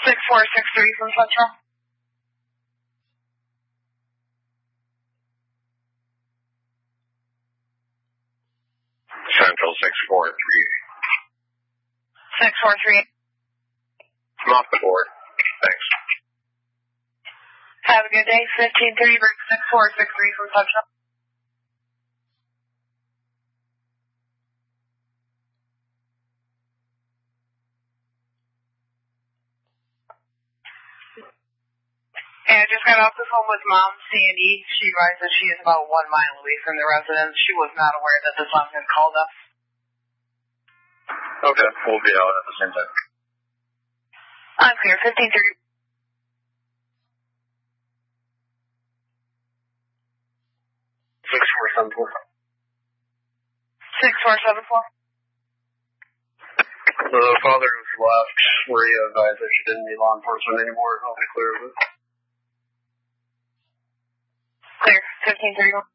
6463 from Central. Central 643. 643. I'm off the board. Thanks. Have a good day. 1530 break 6463 from Central. And I just got off the phone with Mom, Sandy. She advised that she is about 1 mile away from the residence. She was not aware that this officer had called us. Okay, we'll be out at the same time. I'm clear. 1530. 6474. 6474. The father has left. Maria advised that she didn't need law enforcement anymore. I'll be clear of it. Clear. 1531.